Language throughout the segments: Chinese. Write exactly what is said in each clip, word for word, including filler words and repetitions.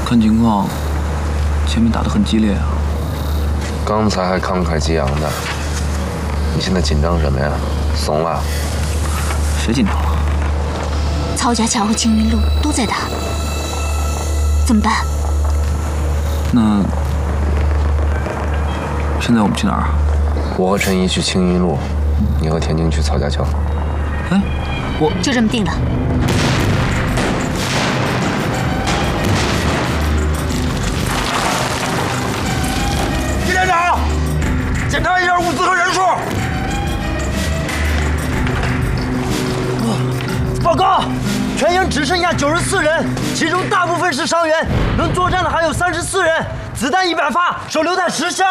看情况，前面打得很激烈啊。 刚才还慷慨激昂的，你现在紧张什么呀？怂了？ 谁紧张了？ 曹家桥和青云路都在打，怎么办？ 那现在我们去哪儿？ 我和陈怡去青云路，你和田静去曹家桥。 哎，我就这么定了。 连长，检查一下物资和人数。报告，全营只剩下九十四人，其中大部分是伤员，能作战的还有三十四人，子弹一百发，手榴弹十箱。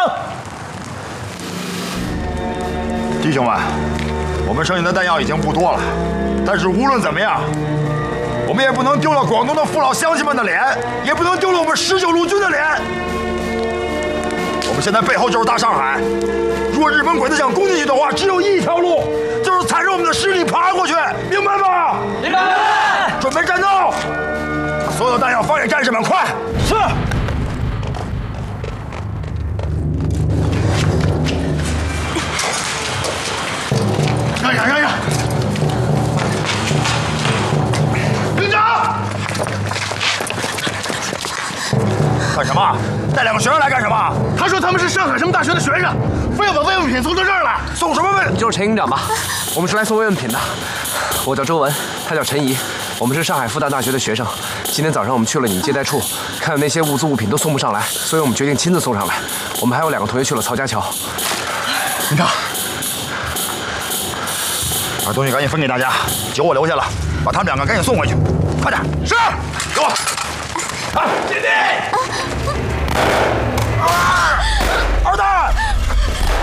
弟兄们，我们剩下的弹药已经不多了，但是无论怎么样，我们也不能丢了广东的父老乡亲们的脸，也不能丢了我们十九路军的脸。 我们现在背后就是大上海，如果日本鬼子想攻进去的话，只有一条路，就是踩着我们的尸体爬过去，明白吗？明白。准备战斗，把所有的弹药发给战士们，快！是。让让让让！营长，干什么？ 带两个学生来干什么？他说他们是上海什么大学的学生，非要把慰问品送到这儿来。送什么慰？ 你就是陈营长吧？我们是来送慰问品的。我叫周文，他叫陈怡，我们是上海复旦大学的学生。今天早上我们去了你们接待处，看到那些物资物品都送不上来，所以我们决定亲自送上来。我们还有两个同学去了曹家桥。 营长，把东西赶紧分给大家，酒我留下了，把他们两个赶紧送回去，快点！是，给我。